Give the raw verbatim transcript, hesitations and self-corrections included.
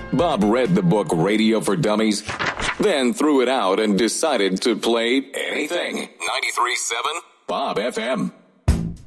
Bob read the book Radio for Dummies, then threw it out and decided to play anything. ninety-three point seven Bob F M.